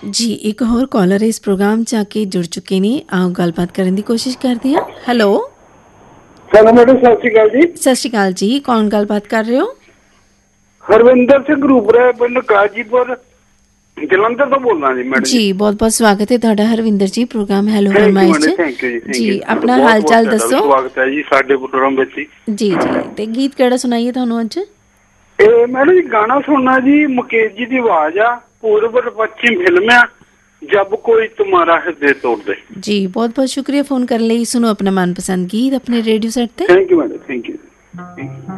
ਜੀ ਇੱਕ ਹੋਰ ਕਾਲਰ ਇਸ ਪ੍ਰੋਗਰਾਮ 'ਚ ਆ ਕੇ ਜੁੜ ਚੁੱਕੇ ਨੇ। ਆਓ ਗੱਲਬਾਤ ਕਰਨ ਦੀ ਕੋਸ਼ਿਸ਼ ਕਰਦੇ ਹਾਂ। ਹੈਲੋ ਹੈਲੋ ਮੈਡਮ, ਸਤਿ ਸ਼੍ਰੀ ਅਕਾਲ ਜੀ। ਸਤਿ ਸ਼੍ਰੀ ਅਕਾਲ ਜੀ, ਕੌਣ ਗੱਲਬਾਤ ਕਰ ਰਹੇ ਹੋ? ਹਰਵਿੰਦਰ ਸਿੰਘ ਰੂਪਰਾ, ਪਿੰਡ ਕਾਜੀਪੁਰ, ਜਲੰਧਰ ਤੋਂ ਬੋਲਦਾ ਜੀ ਮੈਡਮ ਜੀ। ਬਹੁਤ ਬਹੁਤ ਸਵਾਗਤ ਹੈ ਤੁਹਾਡਾ ਹਰਵਿੰਦਰ ਜੀ ਪ੍ਰੋਗਰਾਮ ਹੈਲੋ ਫਰਮਾਇਸ਼ 'ਚ। ਥੈਂਕ ਯੂ ਜੀ ਆਪਣਾ ਹਾਲ ਚਾਲ ਦੱਸੋ। ਸਵਾਗਤ ਹੈ ਜੀ ਸਾਡੇ ਪ੍ਰੋਗਰਾਮ ਵਿੱਚ ਜੀ। ਜੀ ਤੇ ਗੀਤ ਕਿਹੜਾ ਸੁਣਾਈਏ ਤੁਹਾਨੂੰ ਅੱਜ? ਇਹ ਮੈਡਮ ਜੀ ਗਾਣਾ ਸੁਣਨਾ ਜੀ, ਮੁਕੇਸ਼ ਜੀ ਦੀ ਆਵਾਜ਼ ਆ, ਪੂਰਬ ਪੱਛਮ ਫਿਲਮ ਆ, ਜਬ ਕੋਈ ਤੁਮਾਰਾ ਹਿਰਦੇ ਤੋੜ ਦੇ। ਜੀ ਬਹੁਤ ਬਹੁਤ ਸ਼ੁਕਰੀਆ ਫੋਨ ਕਰਨ ਲਈ। ਸੁਣੋ ਆਪਣਾ ਮਨਪਸੰਦ ਗੀਤ ਆਪਣੇ ਰੇਡੀਓ ਸੈੱਟ ਤੇ। Thank you madam, thank you.